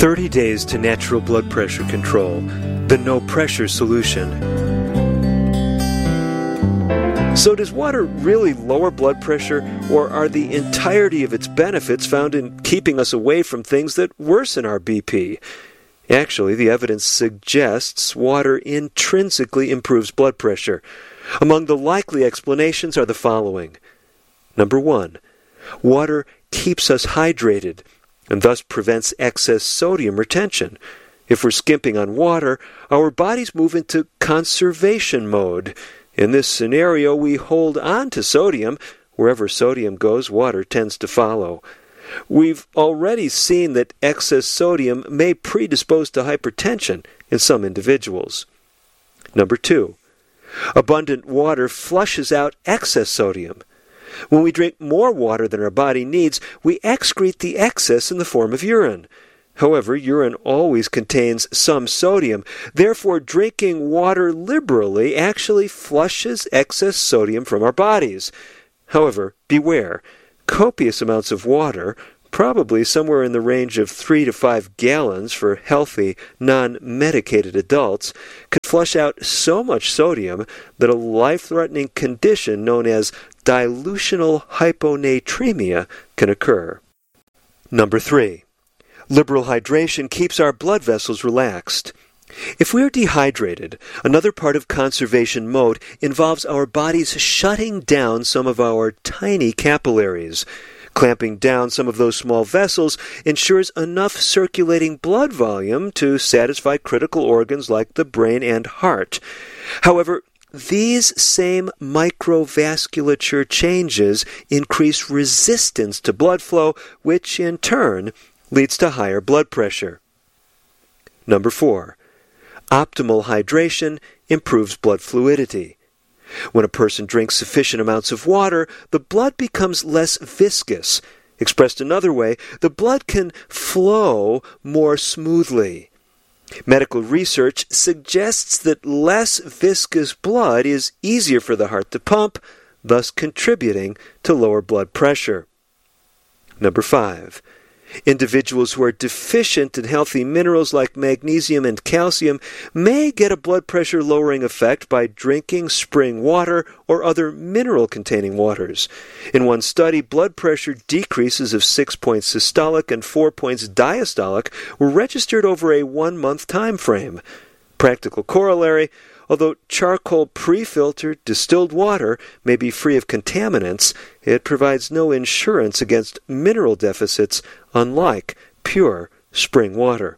30 Days to Natural Blood Pressure Control, the No Pressure Solution. So does water really lower blood pressure, or are the entirety of its benefits found in keeping us away from things that worsen our BP? Actually, the evidence suggests water intrinsically improves blood pressure. Among the likely explanations are the following. Number 1, water keeps us hydrated and thus prevents excess sodium retention. If we're skimping on water, our bodies move into conservation mode. In this scenario, we hold on to sodium. Wherever sodium goes, water tends to follow. We've already seen that excess sodium may predispose to hypertension in some individuals. Number 2, abundant water flushes out excess sodium. When we drink more water than our body needs, we excrete the excess in the form of urine. However, urine always contains some sodium. Therefore, drinking water liberally actually flushes excess sodium from our bodies. However, beware. Copious amounts of water, probably somewhere in the range of 3 to 5 gallons for healthy, non-medicated adults, can flush out so much sodium that a life-threatening condition known as dilutional hyponatremia can occur. Number 3, liberal hydration keeps our blood vessels relaxed. If we are dehydrated, another part of conservation mode involves our bodies shutting down some of our tiny capillaries. Clamping down some of those small vessels ensures enough circulating blood volume to satisfy critical organs like the brain and heart. However, these same microvasculature changes increase resistance to blood flow, which in turn leads to higher blood pressure. Number 4, optimal hydration improves blood fluidity. When a person drinks sufficient amounts of water, the blood becomes less viscous. Expressed another way, the blood can flow more smoothly. Medical research suggests that less viscous blood is easier for the heart to pump, thus contributing to lower blood pressure. Number 5, individuals who are deficient in healthy minerals like magnesium and calcium may get a blood pressure lowering effect by drinking spring water or other mineral-containing waters. In one study, blood pressure decreases of 6 points systolic and 4 points diastolic were registered over a 1-month time frame. Practical corollary: although charcoal pre-filtered distilled water may be free of contaminants, it provides no insurance against mineral deficits, unlike pure spring water.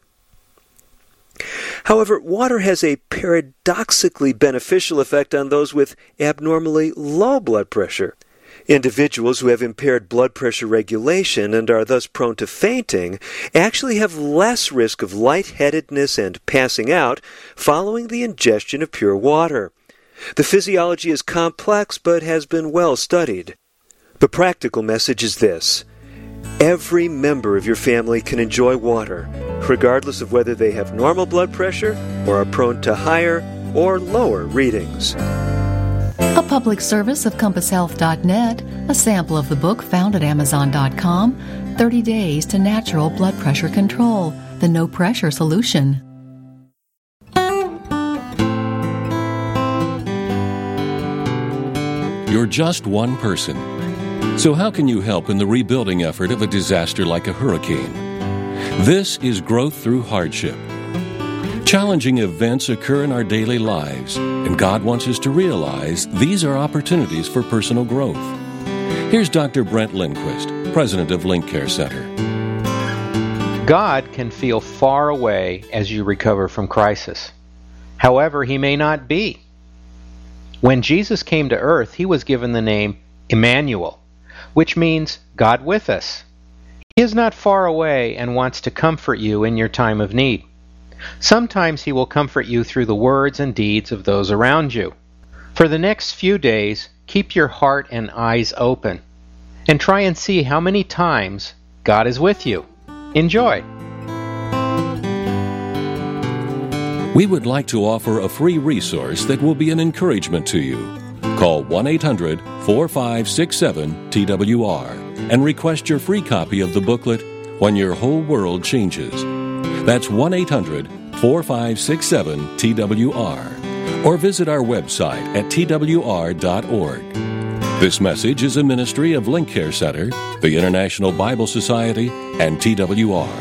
However, water has a paradoxically beneficial effect on those with abnormally low blood pressure. Individuals who have impaired blood pressure regulation and are thus prone to fainting actually have less risk of lightheadedness and passing out following the ingestion of pure water. The physiology is complex but has been well studied. The practical message is this: every member of your family can enjoy water, regardless of whether they have normal blood pressure or are prone to higher or lower readings. A public service of CompassHealth.net, a sample of the book found at Amazon.com, 30 Days to Natural Blood Pressure Control, the No Pressure Solution. You're just one person. So how can you help in the rebuilding effort of a disaster like a hurricane? This is Growth Through Hardship. Challenging events occur in our daily lives, and God wants us to realize these are opportunities for personal growth. Here's Dr. Brent Lindquist, president of Link Care Center. God can feel far away as you recover from crisis. However, He may not be. When Jesus came to earth, He was given the name Emmanuel, which means God with us. He is not far away and wants to comfort you in your time of need. Sometimes He will comfort you through the words and deeds of those around you. For the next few days, keep your heart and eyes open and try and see how many times God is with you. Enjoy! We would like to offer a free resource that will be an encouragement to you. Call 1-800-4567-TWR and request your free copy of the booklet, When Your Whole World Changes. That's 1-800-4567-TWR. Or visit our website at twr.org. This message is a ministry of Link Care Center, the International Bible Society, and TWR.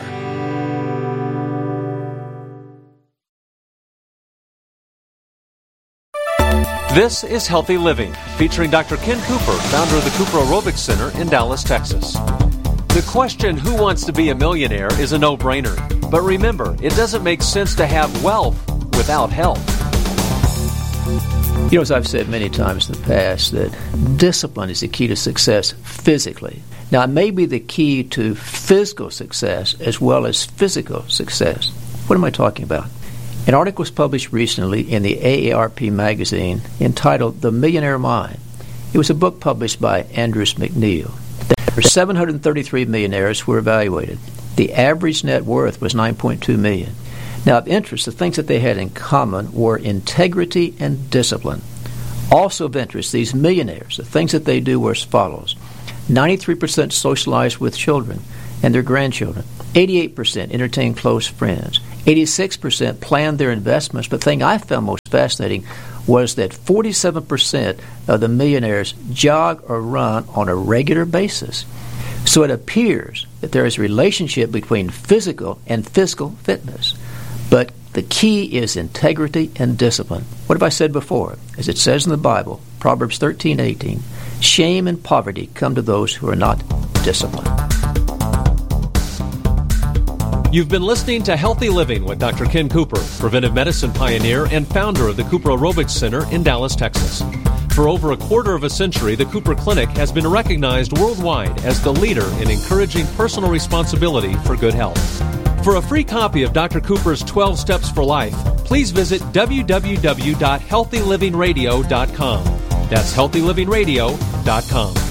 This is Healthy Living, featuring Dr. Ken Cooper, founder of the Cooper Aerobics Center in Dallas, Texas. The question, who wants to be a millionaire, is a no-brainer. But remember, it doesn't make sense to have wealth without health. You know, as I've said many times in the past, that discipline is the key to success physically. Now, it may be the key to physical success as well as physical success. What am I talking about? An article was published recently in the AARP magazine entitled The Millionaire Mind. It was a book published by Andrews McNeil. There were 733 millionaires who were evaluated. The average net worth was $9.2 million. Now, of interest, the things that they had in common were integrity and discipline. Also of interest, these millionaires, the things that they do were as follows. 93% socialized with children and their grandchildren. 88% entertained close friends. 86% planned their investments. But the thing I found most fascinating was that 47% of the millionaires jog or run on a regular basis. So it appears that there is a relationship between physical and fiscal fitness. But the key is integrity and discipline. What have I said before? As it says in the Bible, Proverbs 13:18, shame and poverty come to those who are not disciplined. You've been listening to Healthy Living with Dr. Ken Cooper, preventive medicine pioneer and founder of the Cooper Aerobics Center in Dallas, Texas. For over a quarter of a century, the Cooper Clinic has been recognized worldwide as the leader in encouraging personal responsibility for good health. For a free copy of Dr. Cooper's 12 Steps for Life, please visit www.healthylivingradio.com. That's healthylivingradio.com.